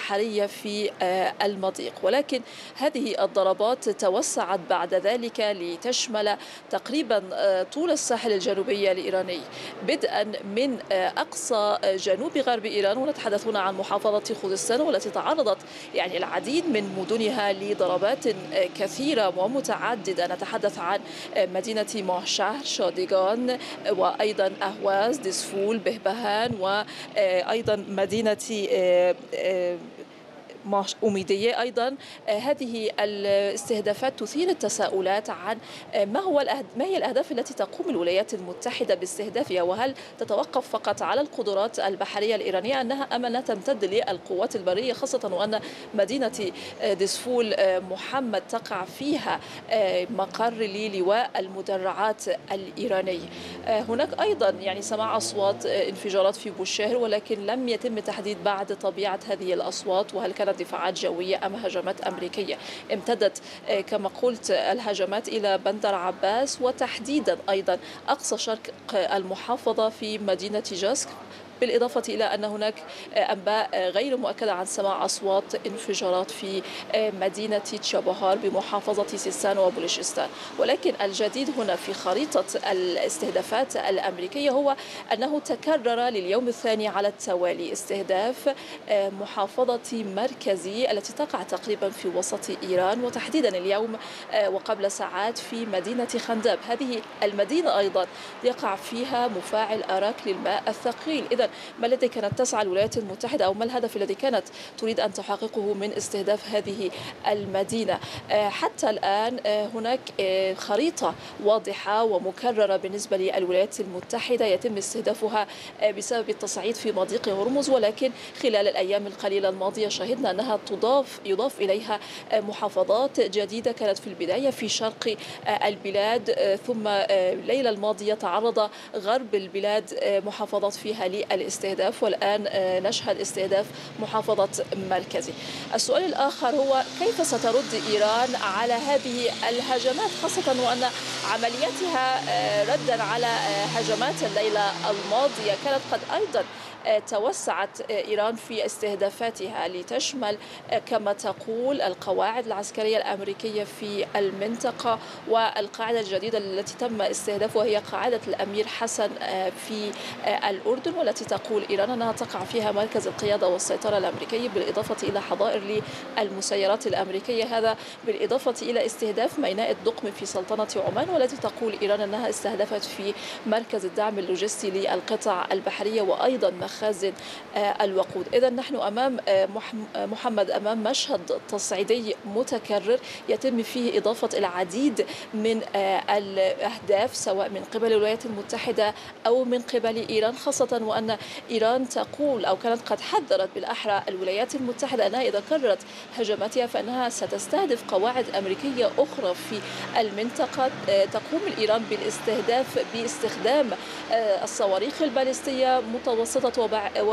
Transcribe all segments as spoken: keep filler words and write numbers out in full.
البحرية في المضيق. ولكن هذه الضربات توسعت بعد ذلك لتشمل تقريبا طول الساحل الجنوبي الإيراني، بدءا من أقصى جنوب غرب إيران، ونتحدث هنا عن محافظة خوزستان والتي تعرضت يعني العديد من مدنها لضربات كثيرة ومتعددة. نتحدث عن مدينة ماهشهر، شاديغان، وأيضا أهواز، ديسفول، بهبهان، وأيضا مدينة أميدية. أيضا هذه الاستهدافات تثير التساؤلات عن ما هو ما هي الأهداف التي تقوم الولايات المتحدة باستهدافها، وهل تتوقف فقط على القدرات البحرية الإيرانية أنها أم أنها تمتد للقوات البرية، خاصة وأن مدينة ديسفول محمد تقع فيها مقر للواء المدرعات الإيراني. هناك أيضا يعني سماع أصوات انفجارات في بوشهر، ولكن لم يتم تحديد بعد طبيعة هذه الأصوات، وهل كانت دفاعات جوية أم هجمات أمريكية. امتدت كما قلت الهجمات إلى بندر عباس، وتحديدا أيضا أقصى شرق المحافظة في مدينة جاسك، بالإضافة إلى أن هناك أنباء غير مؤكدة عن سماع أصوات انفجارات في مدينة تشابهار بمحافظة سيستان وبلوشستان. ولكن الجديد هنا في خريطة الاستهدافات الأمريكية هو أنه تكرر لليوم الثاني على التوالي استهداف محافظة مركزي التي تقع تقريبا في وسط إيران، وتحديدا اليوم وقبل ساعات في مدينة خنداب. هذه المدينة أيضا يقع فيها مفاعل أراك للماء الثقيل. إذا ما الذي كانت تسعى الولايات المتحدة، أو ما الهدف الذي كانت تريد أن تحققه من استهداف هذه المدينة؟ حتى الآن هناك خريطة واضحة ومكررة بالنسبة للولايات المتحدة يتم استهدافها بسبب التصعيد في مضيق هرمز، ولكن خلال الأيام القليلة الماضية شهدنا أنها تضاف يضاف إليها محافظات جديدة كانت في البداية في شرق البلاد، ثم الليلة الماضية تعرض غرب البلاد محافظات فيها للاستهداف، والآن نشهد استهداف محافظة مركزي. السؤال الآخر هو كيف سترد إيران على هذه الهجمات، خاصة وأن عملياتها ردا على هجمات الليلة الماضية كانت قد أيضا توسعت إيران في استهدافاتها لتشمل كما تقول القواعد العسكرية الأمريكية في المنطقة، والقاعدة الجديدة التي تم استهدافها هي قاعدة الأمير حسن في الأردن، والتي تقول إيران أنها تقع فيها مركز القيادة والسيطرة الأمريكية، بالإضافة إلى حظائر للمسيرات الأمريكية. هذا بالإضافة إلى استهداف ميناء الدقم في سلطنة عمان، والتي تقول إيران أنها استهدفت في مركز الدعم اللوجستي للقطع البحرية وأيضا مخازن الوقود. إذا نحن أمام محمد أمام مشهد تصعيدي متكرر يتم فيه إضافة العديد من الأهداف سواء من قبل الولايات المتحدة أو من قبل إيران، خاصة وأن إيران تقول أو كانت قد حذرت بالأحرى الولايات المتحدة أنها إذا كررت هجماتها فإنها ستستهدف قواعد أمريكية أخرى في المنطقة. تقوم إيران بالاستهداف باستخدام الصواريخ البالستية متوسطة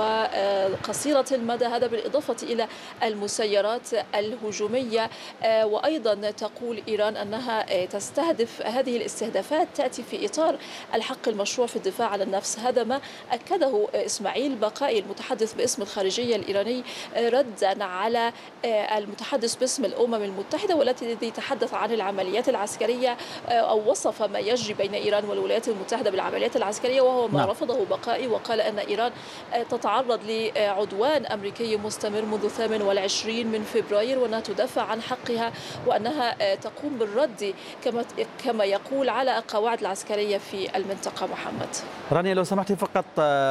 وقصيرة المدى، هذا بالإضافة إلى المسيرات الهجومية. وأيضا تقول إيران أنها تستهدف هذه الاستهدافات تأتي في إطار الحق المشروع في الدفاع عن النفس. هذا ما أكده إسماعيل بقائي المتحدث باسم الخارجية الإيراني ردا على المتحدث باسم الأمم المتحدة، والذي تحدث عن العمليات العسكرية أو وصف ما يجري بين إيران والولايات المتحدة بالعمليات العسكرية، وهو ما نعم. رفضه بقائي، وقال أن إيران تتعرض لعدوان أمريكي مستمر منذ الثامن والعشرين من فبراير، وأنها تدافع عن حقها وأنها تقوم بالرد كما كما يقول على القواعد العسكرية في المنطقة. محمد رانيا، لو سمحتي فقط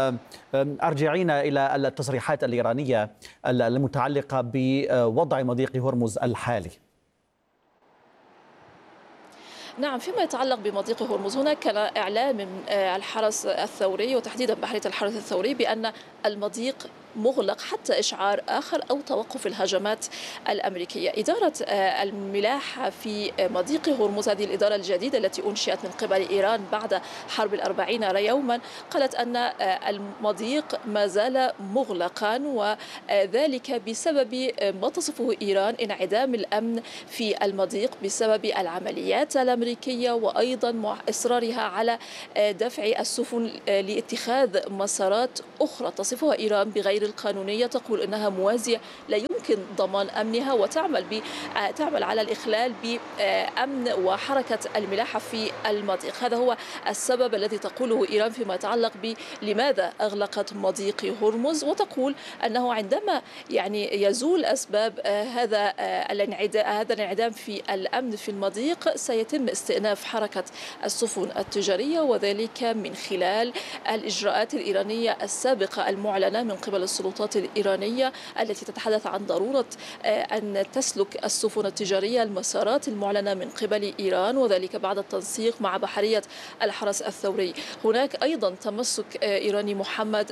أرجعينا إلى التصريحات الإيرانية المتعلقة بوضع مضيق هرمز الحالي. نعم، فيما يتعلق بمضيق هرمز هناك كان إعلان من الحرس الثوري وتحديدا بحرية الحرس الثوري بأن المضيق مغلق حتى إشعار آخر أو توقف الهجمات الأمريكية. إدارة الملاحة في مضيق هرمز، هذه الإدارة الجديدة التي أنشئت من قبل إيران بعد حرب الأربعين يوما، قالت أن المضيق ما زال مغلقا، وذلك بسبب ما تصفه إيران انعدام الأمن في المضيق بسبب العمليات الأمريكية، وأيضا إصرارها على دفع السفن لاتخاذ مسارات أخرى تصفها إيران بغير غير القانونية، تقول أنها موازية لا يمكن ضمان أمنها، وتعمل ب تعمل على الإخلال بأمن وحركة الملاحة في المضيق. هذا هو السبب الذي تقوله إيران فيما يتعلق بلماذا أغلقت مضيق هرمز، وتقول أنه عندما يعني يزول أسباب هذا الانعدام هذا الانعدام في الأمن في المضيق سيتم استئناف حركة السفن التجارية، وذلك من خلال الإجراءات الإيرانية السابقة المعلنة من قبل السلطات الإيرانية التي تتحدث عن ضرورة أن تسلك السفن التجارية المسارات المعلنة من قبل إيران، وذلك بعد التنسيق مع بحرية الحرس الثوري. هناك أيضا تمسك إيراني محمد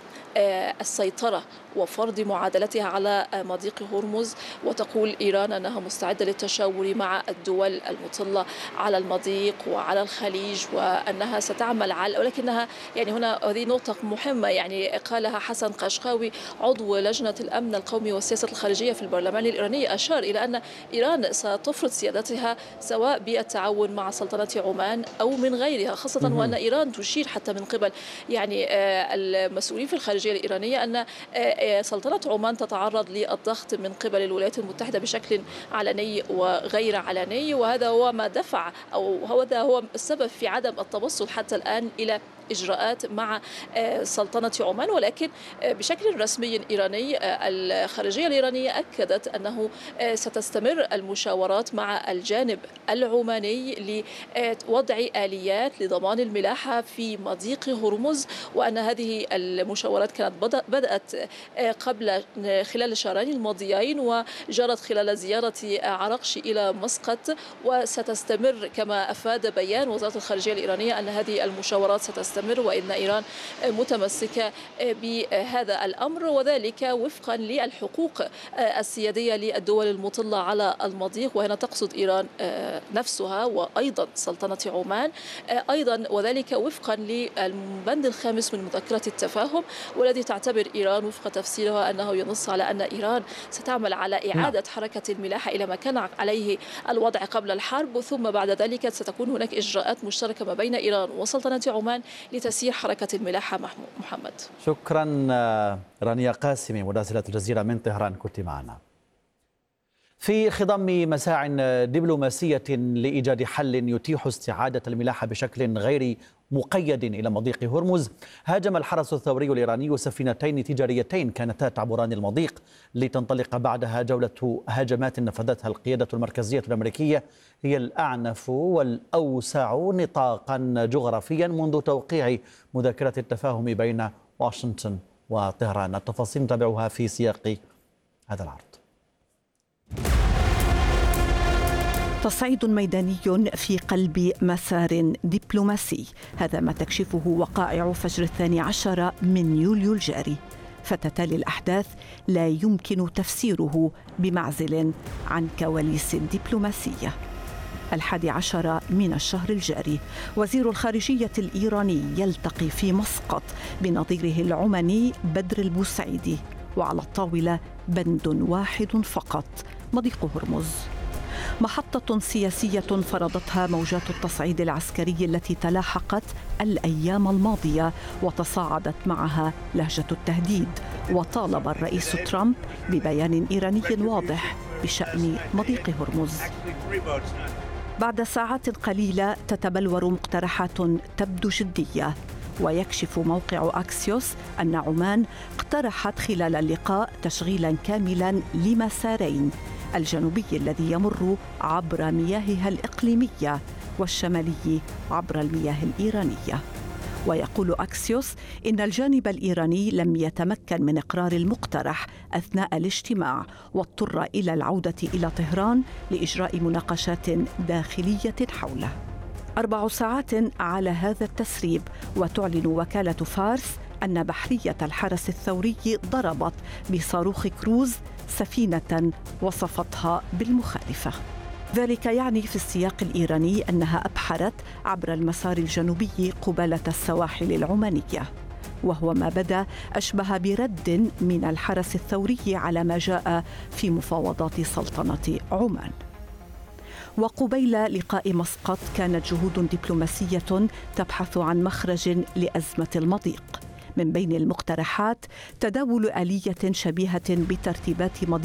بالسيطرة وفرض معادلتها على مضيق هرمز، وتقول إيران أنها مستعدة للتشاور مع الدول المطلة على المضيق وعلى الخليج، وأنها ستعمل على، ولكنها يعني هنا هذه نقطة مهمة يعني قالها حسن قشقاوي عضو لجنة الأمن القومي والسياسة الخارجية في البرلمان الإيراني، أشار إلى أن إيران ستفرض سيادتها سواء بالتعاون مع سلطنة عمان أو من غيرها، خاصة وأن إيران تشير حتى من قبل يعني المسؤولين في الخارجية الإيرانية أن سلطنة عمان تتعرض للضغط من قبل الولايات المتحدة بشكل علني وغير علني، وهذا هو ما دفع أو هذا هو السبب في عدم التوصل حتى الآن إلى إجراءات مع سلطنة عمان. ولكن بشكل رسمي إيراني الخارجية الإيرانية أكدت أنه ستستمر المشاورات مع الجانب العماني لوضع آليات لضمان الملاحة في مضيق هرمز، وأن هذه المشاورات كانت بدأت قبل خلال الشهرين الماضيين وجرت خلال زيارة عرقشي إلى مسقط، وستستمر كما أفاد بيان وزارة الخارجية الإيرانية أن هذه المشاورات ستستمر وإن إيران متمسكة بهذا الأمر، وذلك وفقا للحقوق السيادية للدول المطلة على المضيق، وهنا تقصد إيران نفسها وأيضا سلطنة عمان أيضا، وذلك وفقا للبند الخامس من مذكرة التفاهم، والذي تعتبر إيران وفق تفسيرها أنه ينص على أن إيران ستعمل على إعادة حركة الملاحة إلى ما كان عليه الوضع قبل الحرب، ثم بعد ذلك ستكون هناك إجراءات مشتركة ما بين إيران وسلطنة عمان لتسيير حركة الملاحة. محمد، شكرا. رانيا قاسمي مراسلة الجزيرة من طهران كنت معنا. في خضم مساع دبلوماسية لإيجاد حل يتيح استعادة الملاحة بشكل غير مقيد إلى مضيق هرمز، هاجم الحرس الثوري الإيراني سفينتين تجاريتين كانتا تعبران المضيق لتنطلق بعدها جولة هجمات نفذتها القيادة المركزية الأمريكية، هي الأعنف والأوسع نطاقا جغرافيا منذ توقيع مذكرة التفاهم بين واشنطن وطهران. التفاصيل نتابعها في سياق هذا العرض. تصعيد ميداني في قلب مسار دبلوماسي، هذا ما تكشفه وقائع فجر الثاني عشر من يوليو الجاري، فتتالي الأحداث لا يمكن تفسيره بمعزل عن كواليس الدبلوماسية. الحادي عشر من الشهر الجاري وزير الخارجية الإيراني يلتقي في مسقط بنظيره العماني بدر البوسعيدي، وعلى الطاولة بند واحد فقط: مضيق هرمز، محطة سياسية فرضتها موجات التصعيد العسكري التي تلاحقت الأيام الماضية وتصاعدت معها لهجة التهديد، وطالب الرئيس ترامب ببيان إيراني واضح بشأن مضيق هرمز. بعد ساعات قليلة تتبلور مقترحات تبدو جدية، ويكشف موقع أكسيوس أن عمان اقترحت خلال اللقاء تشغيلا كاملا لمسارين: الجنوبي الذي يمر عبر مياهها الإقليمية، والشمالي عبر المياه الإيرانية. ويقول أكسيوس إن الجانب الإيراني لم يتمكن من إقرار المقترح أثناء الاجتماع، واضطر إلى العودة إلى طهران لإجراء مناقشات داخلية حوله. أربع ساعات على هذا التسريب، وتعلن وكالة فارس أن بحرية الحرس الثوري ضربت بصاروخ كروز سفينة وصفتها بالمخالفة. ذلك يعني في السياق الإيراني أنها أبحرت عبر المسار الجنوبي قبالة السواحل العمانية، وهو ما بدا أشبه برد من الحرس الثوري على ما جاء في مفاوضات سلطنة عمان. وقبيل لقاء مسقط كانت جهود دبلوماسية تبحث عن مخرج لأزمة المضيق، من بين المقترحات تداول آلية شبيهة بترتيبات مضيق